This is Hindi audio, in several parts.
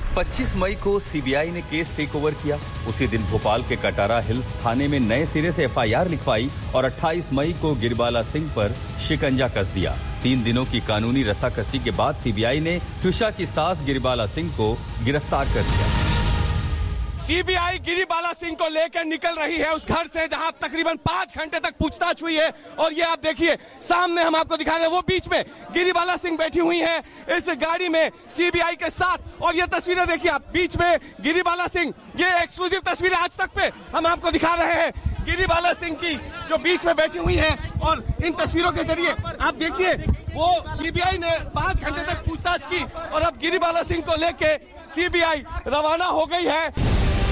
25 मई को सीबीआई ने केस टेक ओवर किया। उसी दिन भोपाल के कटारा हिल्स थाने में नए सिरे से एफआईआर लिखवाई और 28 मई को गिरिबाला सिंह पर शिकंजा कस दिया। 3 दिनों की कानूनी रस्साकसी के बाद सीबीआई ने ट्विशा की सास गिरिबाला सिंह को गिरफ्तार कर लिया। सीबीआई गिरिबाला सिंह को लेकर निकल रही है उस घर से जहां तकरीबन 5 घंटे तक पूछताछ हुई है। और ये आप देखिए सामने हम आपको दिखा रहे हैं, वो बीच में गिरिबाला सिंह बैठी हुई हैं इस गाड़ी में सीबीआई के साथ। और ये तस्वीरें देखिए आप, बीच में गिरिबाला सिंह, ये एक्सक्लूसिव तस्वीरें आज तक पे हम आपको दिखा रहे हैं गिरिबाला सिंह की, जो बीच में बैठी हुई है। और इन तस्वीरों के जरिए आप देखिए वो सीबीआई ने 5 घंटे तक पूछताछ की और अब गिरिबाला सिंह को लेके सीबीआई रवाना हो गई है।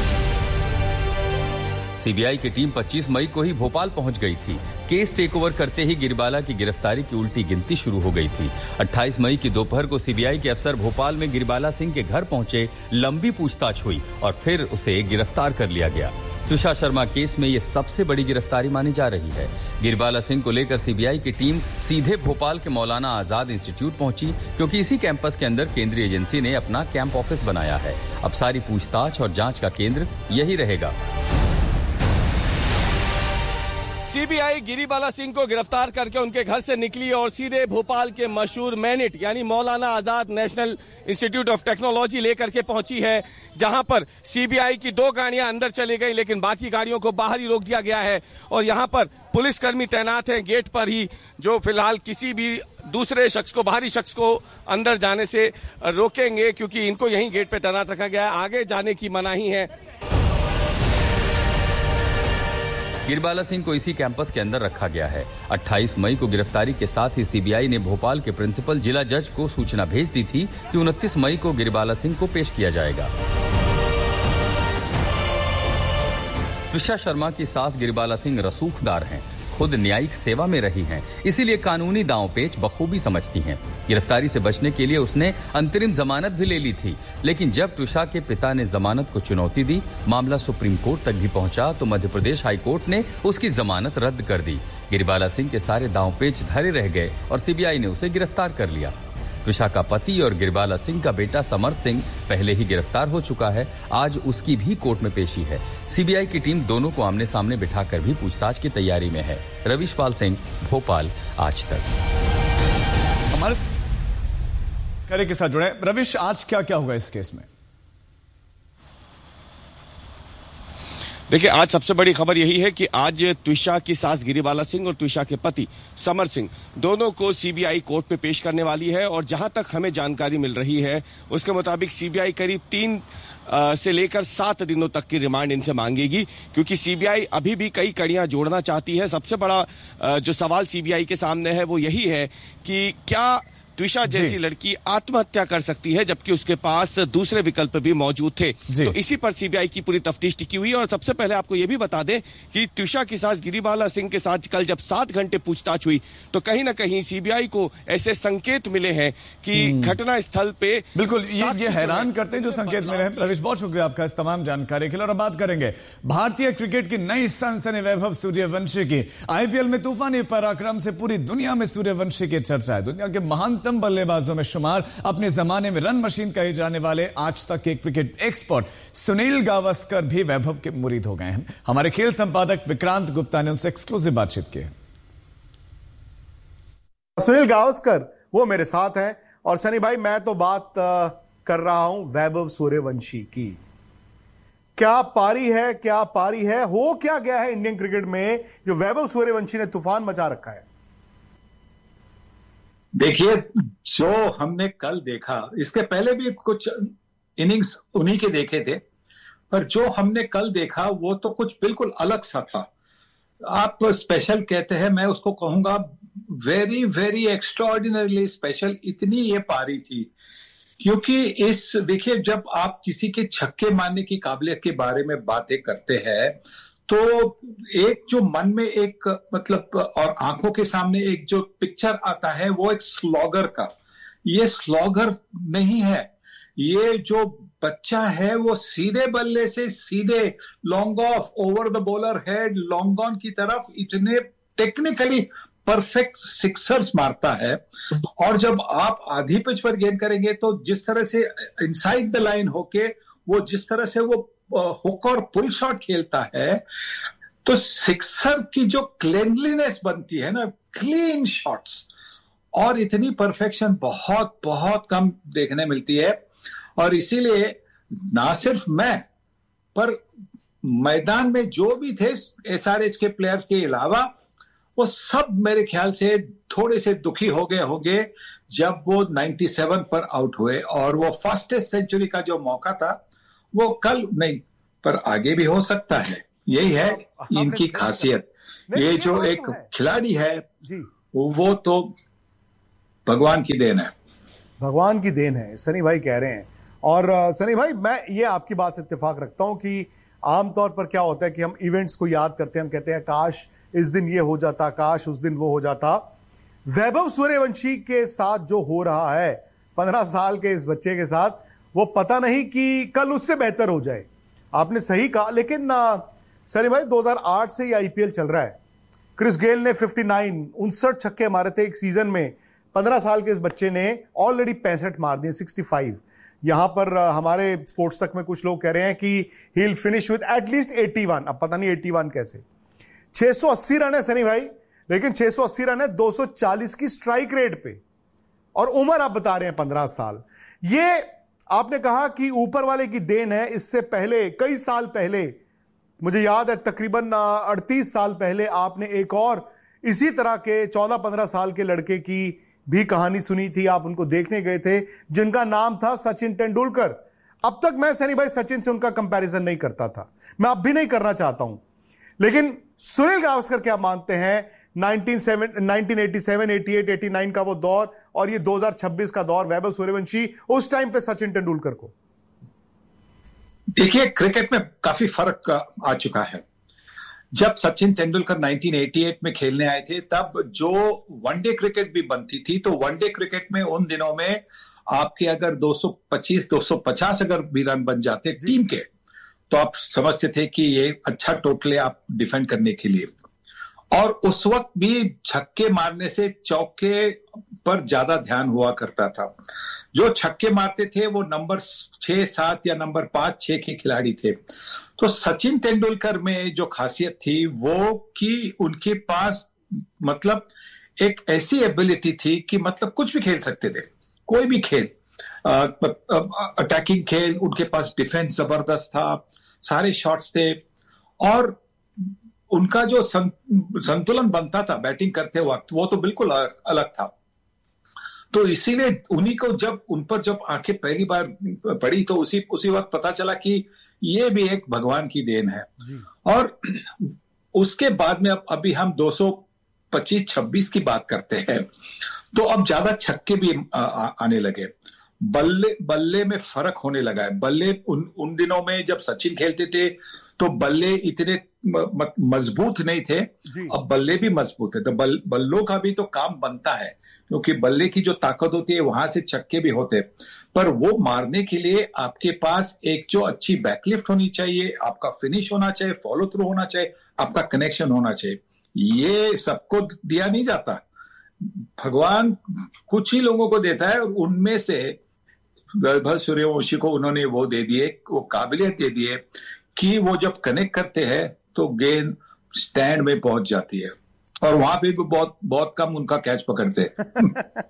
सीबीआई की टीम 25 मई को ही भोपाल पहुंच गई थी। केस टेक ओवर करते ही गिरिबाला की गिरफ्तारी की उल्टी गिनती शुरू हो गई थी। 28 मई की दोपहर को सीबीआई के अफसर भोपाल में गिरिबाला सिंह के घर पहुंचे, लंबी पूछताछ हुई और फिर उसे गिरफ्तार कर लिया गया। ट्विशा शर्मा केस में ये सबसे बड़ी गिरफ्तारी मानी जा रही है। गिरिबाला सिंह को लेकर सीबीआई की टीम सीधे भोपाल के मौलाना आजाद इंस्टीट्यूट पहुंची, क्योंकि इसी कैंपस के अंदर केंद्रीय एजेंसी ने अपना कैंप ऑफिस बनाया है। अब सारी पूछताछ और जांच का केंद्र यही रहेगा। सीबीआई गिरिबाला सिंह को गिरफ्तार करके उनके घर से निकली और सीधे भोपाल के मशहूर मैनिट यानी Maulana Azad national institute of technology लेकर के पहुंची है, जहां पर सीबीआई की 2 गाड़ियां अंदर चली गई, लेकिन बाकी गाड़ियों को बाहर ही रोक दिया गया है। और यहां पर पुलिसकर्मी तैनात हैं गेट पर ही, जो फिलहाल किसी भी दूसरे शख्स को, बाहरी शख्स को अंदर जाने से रोकेंगे, क्योंकि इनको यहीं गेट पे तैनात रखा गया है। आगे जाने की मनाही है। गिरिबाला सिंह को इसी कैंपस के अंदर रखा गया है। 28 मई को गिरफ्तारी के साथ ही सीबीआई ने भोपाल के प्रिंसिपल जिला जज को सूचना भेज दी थी कि 29 मई को गिरिबाला सिंह को पेश किया जाएगा। ट्विशा शर्मा की सास गिरिबाला सिंह रसूखदार हैं, खुद न्यायिक सेवा में रही हैं, इसीलिए कानूनी दांव-पेच बखूबी समझती हैं। गिरफ्तारी से बचने के लिए उसने अंतरिम जमानत भी ले ली थी, लेकिन जब ट्विशा के पिता ने जमानत को चुनौती दी, मामला सुप्रीम कोर्ट तक भी पहुंचा तो मध्य प्रदेश हाई कोर्ट ने उसकी जमानत रद्द कर दी। गिरिबाला सिंह के सारे दांव-पेच धरे रह गए और सीबीआई ने उसे गिरफ्तार कर लिया। ट्विशा का पति और गिरिबाला सिंह का बेटा समर्थ सिंह पहले ही गिरफ्तार हो चुका है। आज उसकी भी कोर्ट में पेशी है। सीबीआई की टीम दोनों को आमने सामने बिठाकर भी पूछताछ की तैयारी में है। रविश पाल सिंह, भोपाल, आज तक। हमारे करे के साथ जुड़े रविश, आज क्या क्या होगा इस केस में? देखिए, आज सबसे बड़ी खबर यही है कि आज ट्विशा की सास गिरिबाला सिंह और ट्विशा के पति समर सिंह दोनों को सीबीआई कोर्ट में पेश करने वाली है। और जहां तक हमें जानकारी मिल रही है उसके मुताबिक सीबीआई करीब 3 से लेकर 7 दिनों तक की रिमांड इनसे मांगेगी, क्योंकि सीबीआई अभी भी कई कड़ियां जोड़ना चाहती है। सबसे बड़ा जो सवाल सीबीआई के सामने है वो यही है कि क्या ट्विशा जैसी लड़की आत्महत्या कर सकती है, जबकि उसके पास दूसरे विकल्प भी मौजूद थे। तो इसी पर सीबीआई की पूरी तफ्तीश टिकी हुई है। और सबसे पहले आपको यह भी बता दें कि ट्विशा की सास गिरिबाला सिंह के साथ कल जब 7 घंटे पूछताछ हुई तो कहीं ना कहीं सीबीआई को ऐसे संकेत मिले हैं कि घटना स्थल पे बिल्कुल ये हैरान करते हैं जो संकेत मिले हैं। रविश, बहुत शुक्रिया आपका इस तमाम जानकारी के लिए। और बात करेंगे भारतीय क्रिकेट की नई सनसनी वैभव सूर्यवंशी की। आईपीएल में तूफानी पराक्रम से पूरी दुनिया में सूर्यवंशी की चर्चा है। दुनिया के महानतम बल्लेबाजों में शुमार, अपने जमाने में रन मशीन कहे जाने वाले आज तक के क्रिकेट एक्सपर्ट सुनील गावस्कर भी वैभव के मुरीद हो गए हैं। हमारे खेल संपादक विक्रांत गुप्ता ने उनसे एक्सक्लूसिव बातचीत की। सुनील गावस्कर वो मेरे साथ हैं और सनी भाई, मैं तो बात कर रहा हूं वैभव सूर्यवंशी की। क्या पारी है, क्या पारी है, हो क्या गया है इंडियन क्रिकेट में जो वैभव सूर्यवंशी ने तूफान मचा रखा है? देखिए, जो हमने कल देखा, इसके पहले भी कुछ इनिंग्स उन्हीं के देखे थे, पर जो हमने कल देखा वो तो कुछ बिल्कुल अलग सा था। आप स्पेशल कहते हैं, मैं उसको कहूंगा वेरी वेरी एक्स्ट्राऑर्डिनरीली स्पेशल। इतनी ये पारी थी क्योंकि देखिए, जब आप किसी के छक्के मारने की काबिलियत के बारे में बातें करते हैं तो एक जो मन में एक मतलब और आंखों के सामने एक जो पिक्चर आता है वो एक स्लॉगर का। ये स्लॉगर नहीं है, ये जो बच्चा है वो सीधे बल्ले से सीधे long off over the bowler head long on की तरफ इतने टेक्निकली परफेक्ट सिक्सर्स मारता है। और जब आप आधी पिच पर गेंद करेंगे तो जिस तरह से इनसाइड द लाइन होके वो जिस तरह से वो हुक और पुल शॉट खेलता है, तो सिक्सर की जो क्लीनलीनेस बनती है ना, क्लीन शॉट्स, और इतनी परफेक्शन बहुत बहुत कम देखने मिलती है। और इसीलिए ना सिर्फ मैं, पर मैदान में जो भी थे एसआरएच के प्लेयर्स के अलावा, वो सब मेरे ख्याल से थोड़े से दुखी हो गए होंगे जब वो 97 पर आउट हुए। और वो फास्टेस्ट सेंचुरी का जो मौका था वो कल नहीं पर आगे भी हो सकता है। यही है इनकी खासियत। ये जो एक खिलाड़ी है वो तो भगवान की देन है, भगवान की देन है, सनी भाई कह रहे हैं। और सनी भाई, मैं ये आपकी बात से इत्तेफाक रखता हूं कि आमतौर पर क्या होता है कि हम इवेंट्स को याद करते हैं, हम कहते हैं काश इस दिन ये हो जाता, काश उस दिन वो हो जाता। वैभव सूर्यवंशी के साथ जो हो रहा है 15 साल के इस बच्चे के साथ, वो पता नहीं कि कल उससे बेहतर हो जाए। आपने सही कहा। लेकिन सनी भाई, 2008 से ये आईपीएल चल रहा है। क्रिस गेल ने 59 छक्के मारे थे एक सीजन में। 15 साल के इस बच्चे ने ऑलरेडी 65 मार दिए, 65। यहां पर हमारे स्पोर्ट्स तक में कुछ लोग कह रहे हैं कि he will finish with at least 81। अब पता नहीं 81 कैसे। 680 रन है सनी भाई, लेकिन 680 रन है 240 की स्ट्राइक रेट पे, और उम्र आप बता रहे हैं 15 साल। ये आपने कहा कि ऊपर वाले की देन है। इससे पहले, कई साल पहले, मुझे याद है तकरीबन 38 साल पहले, आपने एक और इसी तरह के 14-15 साल के लड़के की भी कहानी सुनी थी। आप उनको देखने गए थे, जिनका नाम था सचिन तेंदुलकर। अब तक मैं सनी भाई सचिन से उनका कंपैरिजन नहीं करता था, मैं अब भी नहीं करना चाहता हूं। लेकिन सुनील गावस्कर क्या मानते हैं 1987, 88, 89 का वो दौर, और ये 2026 का दौर, वैभव सूर्यवंशी उस टाइम पे सचिन तेंदुलकर को? देखिए, क्रिकेट में काफी फर्क आ चुका है। जब सचिन तेंदुलकर 1988 में खेलने आए थे, तब जो वनडे क्रिकेट भी बनती थी, तो वनडे क्रिकेट में उन दिनों में आपके अगर 225-250 अगर भी रन बन जाते टीम के, तो आप समझते थे कि ये अच्छा टोटल है आप डिफेंड करने के लिए। और उस वक्त भी छक्के मारने से चौके पर ज्यादा ध्यान हुआ करता था। जो छक्के मारते थे वो नंबर 6, 7 या नंबर 5, 6 के खिलाड़ी थे। तो सचिन तेंदुलकर में जो खासियत थी वो कि उनके पास मतलब एक ऐसी एबिलिटी थी कि मतलब कुछ भी खेल सकते थे, कोई भी खेल, अटैकिंग खेल, उनके पास डिफेंस जबरदस्त था, सारे शॉट्स थे, और उनका जो संतुलन बनता था बैटिंग करते वक्त, वो तो बिल्कुल अलग था। तो इसीलिए उन्हीं को जब उन पर जब आंखें पहली बार पड़ी, तो उसी वक्त पता चला कि ये भी एक भगवान की देन है। और उसके बाद में अभी हम 225-26 की बात करते हैं, तो अब ज्यादा छक्के भी आने लगे, बल्ले में फर्क होने लगा है। बल्ले उन दिनों में जब सचिन खेलते थे तो बल्ले इतने मजबूत नहीं थे, अब बल्ले भी मजबूत है। तो बल्लों का भी तो काम बनता है, क्योंकि बल्ले की जो ताकत होती है वहां से छक्के भी होते, पर वो मारने के लिए आपके पास एक जो अच्छी बैकलिफ्ट होनी चाहिए, आपका फिनिश होना चाहिए, फॉलो थ्रू होना चाहिए, आपका कनेक्शन होना चाहिए। ये सबको दिया नहीं जाता, भगवान कुछ ही लोगों को देता है, और उनमें से वैभव सूर्यवंशी को उन्होंने वो दे दिए, वो काबिलियत दे दी है कि वो जब कनेक्ट करते हैं तो गेंद स्टैंड में पहुंच जाती है, और वहां पे भी बहुत कम उनका कैच पकड़ते हैं।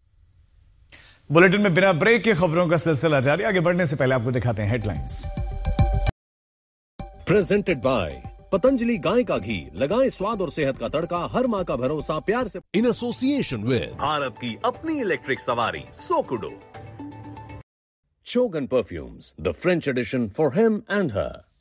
बुलेटिन में बिना ब्रेक के खबरों का सिलसिला जारी। आगे बढ़ने से पहले आपको दिखाते हैं हेडलाइंस। प्रेजेंटेड बाय पतंजलि गाय का घी, लगाएं स्वाद और सेहत का तड़का, हर माँ का भरोसा प्यार से, इन एसोसिएशन विद भारत की अपनी इलेक्ट्रिक सवारी सोकुडो, Shogun Perfumes, the French edition for him and her.